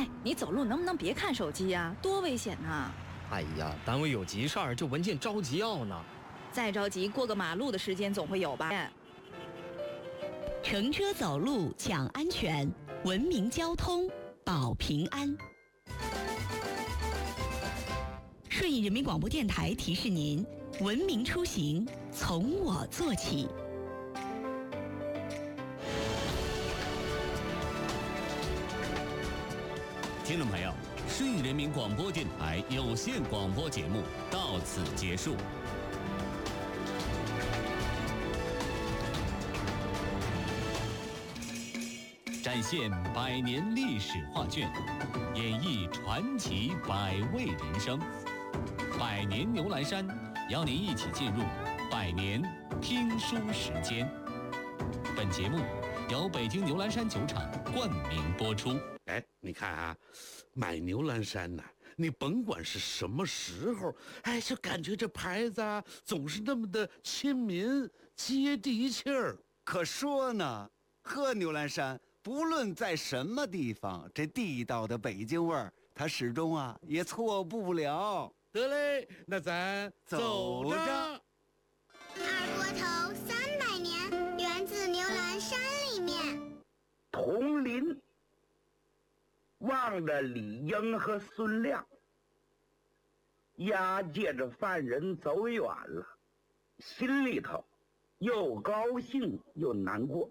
哎，你走路能不能别看手机呀？多危险呐！ 哎呀，单位有急事儿，这文件着急要呢。 再着急，过个马路的时间总会有吧？ 乘车走路讲安全，文明交通保平安。顺义人民广播电台提示您：文明出行从我做起。 听众朋友，顺义人民广播电台有线广播节目到此结束。展现100年历史画卷，演绎传奇百味人生。百年牛栏山邀您一起进入百年听书时间。本节目由北京牛栏山酒厂冠名播出。 哎，你看啊，买牛栏山呐，你甭管是什么时候，哎，就感觉这牌子啊，总是那么的亲民、接地气儿。 可说呢，喝牛栏山，不论在什么地方，这地道的北京味儿，它始终啊也错不了。 得嘞，那咱走着。 二锅头300年，源自牛栏山里面。 铜林望着李英和孙亮，押解着犯人走远了，心里头又高兴又难过。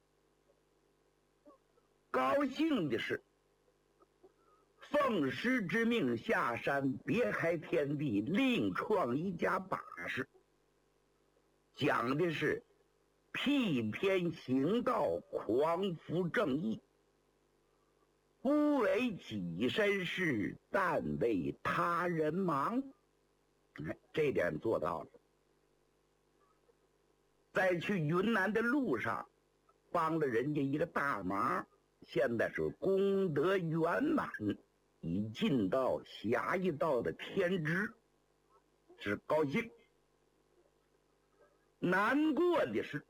高兴的是，奉师之命下山别开天地，另创一家把式，讲的是替天行道，匡扶正义，不为己身事，但为他人忙。这点做到了。在去云南的路上帮了人家一个大忙，现在是功德圆满，已尽到侠义道的天职，是高兴。难过的是，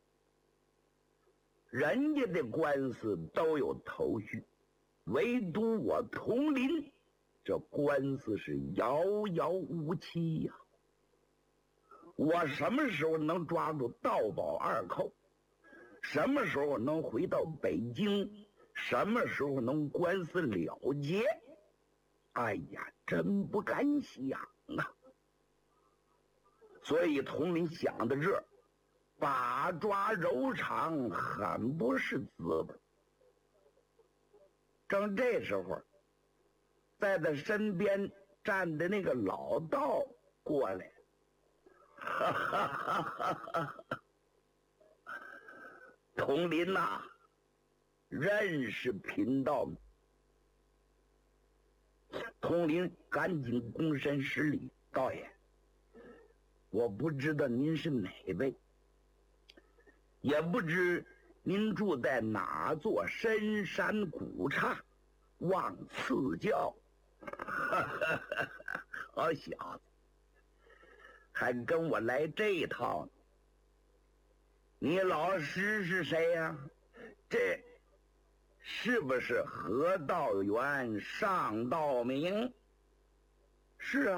人家的官司都有头绪，唯独我铜林这官司是遥遥无期呀。我什么时候能抓住盗宝二寇？什么时候能回到北京？什么时候能官司了结？哎呀，真不敢想啊！所以铜林想到这，把抓柔肠很不是滋味。正这时候，在他身边站的那个老道过来，哈哈哈哈哈！铜林呐，认识贫道吗？铜林赶紧躬身施礼，道爷，我不知道您是哪位，也不知您住在哪座深山古刹，望赐教。好小子，还跟我来这一套呢。你老师是谁呀？这是不是何道元、尚道明？是啊。